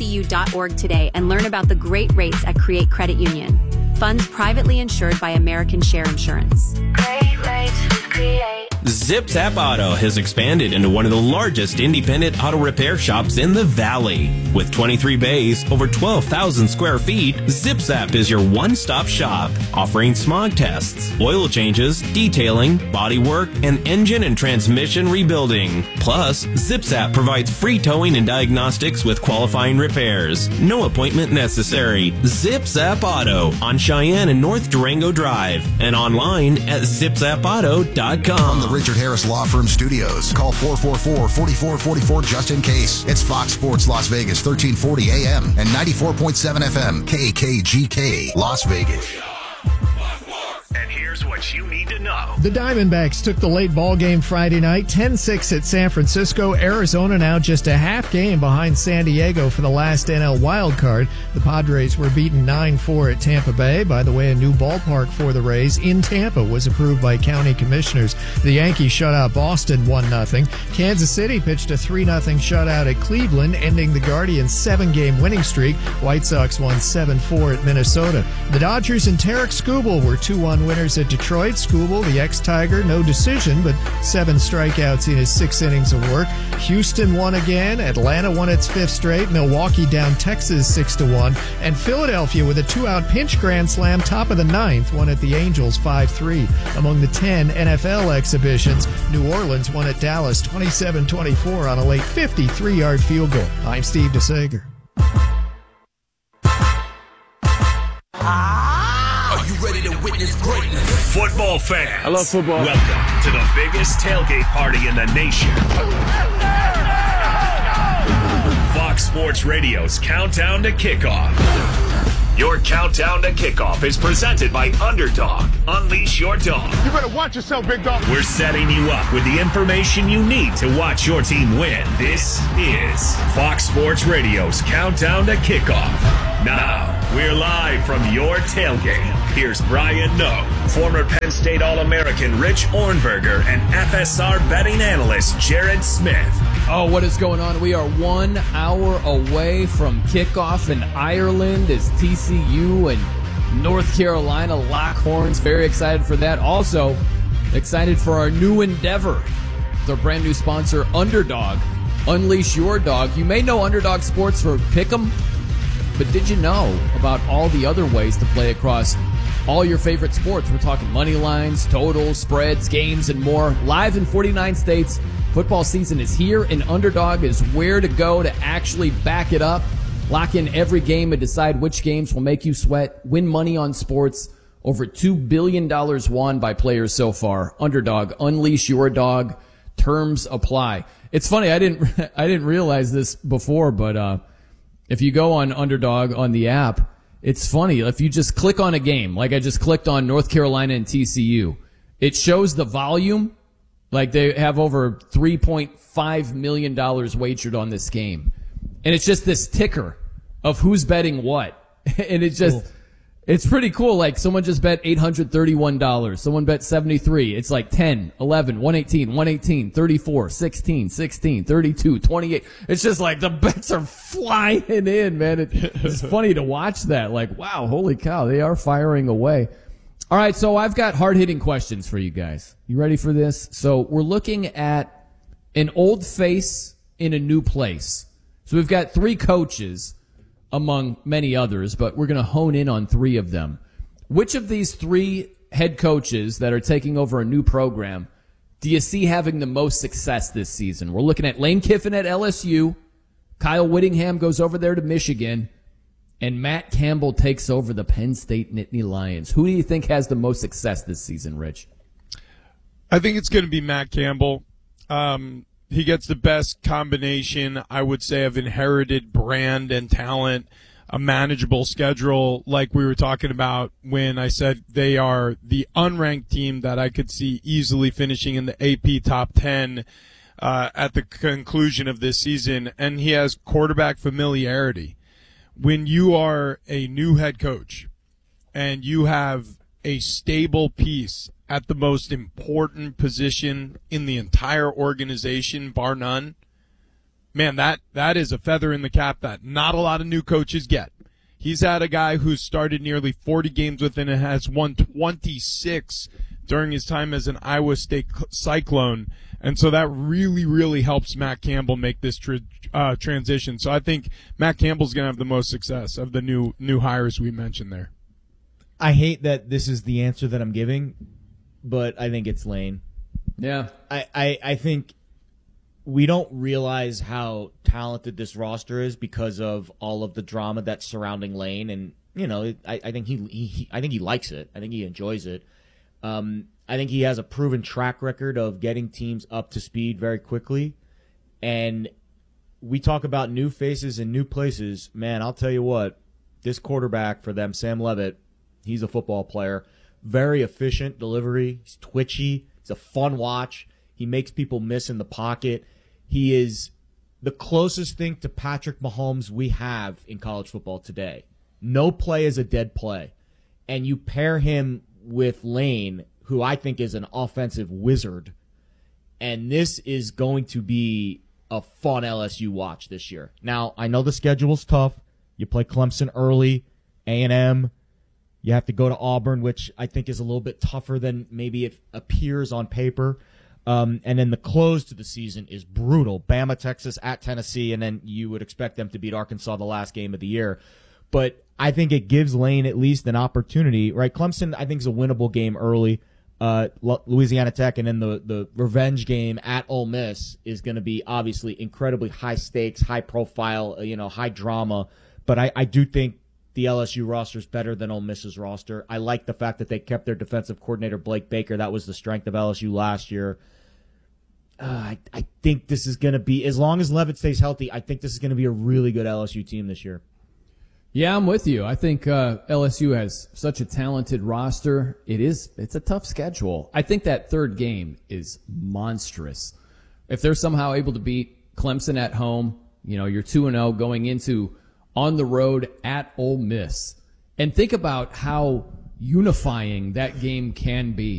tcu.org today and learn about the great rates at Create Credit Union. Funds privately insured by American Share Insurance. Great rates with Create. ZipZap Auto has expanded into one of the largest independent auto repair shops in the Valley. With 23 bays, over 12,000 square feet, ZipZap is your one-stop shop, offering smog tests, oil changes, detailing, body work, and engine and transmission rebuilding. Plus, ZipZap provides free towing and diagnostics with qualifying repairs. No appointment necessary. ZipZap Auto on Cheyenne and North Durango Drive and online at zipzapauto.com. From the Richard Harris Law Firm Studios, call 444-4444 just in case. It's Fox Sports Las Vegas, 1340 AM and 94.7 FM, KKGK, Las Vegas. And here's what you need to know. The Diamondbacks took the late ball game Friday night, 10-6 at San Francisco. Arizona now just a half game behind San Diego for the last NL wild card. The Padres were beaten 9-4 at Tampa Bay. By the way, a new ballpark for the Rays in Tampa was approved by county commissioners. The Yankees shut out Boston 1-0. Kansas City pitched a 3-0 shutout at Cleveland, ending the Guardians' 7-game winning streak. White Sox won 7-4 at Minnesota. The Dodgers and Tarek Skubal were 2-1 winners at Detroit. Skubal, the ex-Tiger, no decision, but 7 strikeouts in his 6 innings of work. Houston won again. Atlanta won its 5th straight. Milwaukee down Texas 6-1. And Philadelphia with a 2-out pinch grand slam top of the 9th won at the Angels 5-3. Among the 10 NFL exhibitions, New Orleans won at Dallas 27-24 on a late 53-yard field goal. I'm Steve DeSager. Are you ready to witness greatness? Football fans. I love football. Welcome to the biggest tailgate party in the nation. Fox Sports Radio's Countdown to Kickoff. Your Countdown to Kickoff is presented by Underdog. Unleash your dog. You better watch yourself, big dog. We're setting you up with the information you need to watch your team win. This is Fox Sports Radio's Countdown to Kickoff. Now, we're live from your tailgate. Here's Brian Noe, former Penn State All-American Rich Ornberger, and FSR betting analyst Jared Smith. Oh, what is going on? We are 1 hour away from kickoff in Ireland as TCU and North Carolina lock horns. Very excited for that. Also, excited for our new endeavor. It's our brand new sponsor, Underdog. Unleash your dog. You may know Underdog Sports for Pick'em, but did you know about all the other ways to play across all your favorite sports? We're talking money lines, totals, spreads, games, and more. Live in 49 states. Football season is here, and Underdog is where to go to actually back it up. Lock in every game and decide which games will make you sweat. Win money on sports. Over $2 billion won by players so far. Underdog, unleash your dog. Terms apply. It's funny, I didn't realize this before, but if you go on Underdog on the app, it's funny. If you just click on a game, like I just clicked on North Carolina and TCU, it shows the volume. Like they have over $3.5 million wagered on this game. And it's just this ticker of who's betting what. And it's just, It's pretty cool. Like someone just bet $831. Someone bet 73. It's like 10, 11, 118, 118, 34, 16, 16, 32, 28. It's just like the bets are flying in, man. It's funny to watch that. Like, wow, holy cow, they are firing away. All right, so I've got hard-hitting questions for you guys. You ready for this? So we're looking at an old face in a new place. So we've got 3 coaches among many others, but we're going to hone in on 3 of them. Which of these 3 head coaches that are taking over a new program do you see having the most success this season? We're looking at Lane Kiffin at LSU, Kyle Whittingham goes over there to Michigan, and Matt Campbell takes over the Penn State Nittany Lions. Who do you think has the most success this season, Rich? I think it's going to be Matt Campbell. He gets the best combination, I would say, of inherited brand and talent, a manageable schedule, like we were talking about when I said they are the unranked team that I could see easily finishing in the AP top 10 at the conclusion of this season. And he has quarterback familiarity. When you are a new head coach and you have a stable piece at the most important position in the entire organization, bar none, man, that is a feather in the cap that not a lot of new coaches get. He's had a guy who's started nearly 40 games with him and has won 26 during his time as an Iowa State Cyclone. And so that really, really helps Matt Campbell make this transition. So I think Matt Campbell's going to have the most success of the new hires we mentioned there. I hate that this is the answer that I'm giving, but I think it's Lane. Yeah. I think we don't realize how talented this roster is because of all of the drama that's surrounding Lane, and I think he likes it. I think he enjoys it. I think he has a proven track record of getting teams up to speed very quickly. And we talk about new faces and new places. Man, I'll tell you what, this quarterback for them, Sam Levitt, he's a football player. Very efficient delivery. He's twitchy. He's a fun watch. He makes people miss in the pocket. He is the closest thing to Patrick Mahomes we have in college football today. No play is a dead play. And you pair him with Lane, who I think is an offensive wizard, and this is going to be a fun LSU watch this year. Now, I know the schedule's tough. You play Clemson early, A&M. You have to go to Auburn, which I think is a little bit tougher than maybe it appears on paper. And then the close to the season is brutal. Bama, Texas, at Tennessee, and then you would expect them to beat Arkansas the last game of the year. But I think it gives Lane at least an opportunity, right? Clemson, I think, is a winnable game early. Louisiana Tech, and then the revenge game at Ole Miss is going to be obviously incredibly high stakes, high profile, high drama. But I do think the LSU roster is better than Ole Miss's roster. I like the fact that they kept their defensive coordinator, Blake Baker. That was the strength of LSU last year. I think this is going to be, as long as Levitt stays healthy, I think this is going to be a really good LSU team this year. Yeah, I'm with you. I think LSU has such a talented roster. It's a tough schedule. I think that third game is monstrous. If they're somehow able to beat Clemson at home, you're 2-0 going into on the road at Ole Miss. And think about how unifying that game can be.